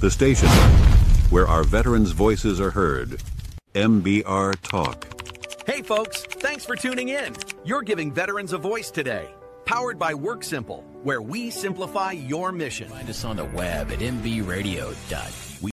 The station where our veterans' voices are heard. MBR Talk. Hey folks, thanks for tuning in. You're giving veterans a voice today. Powered by WorkSimple, where we simplify your mission. Find us on the web at mbradio.com.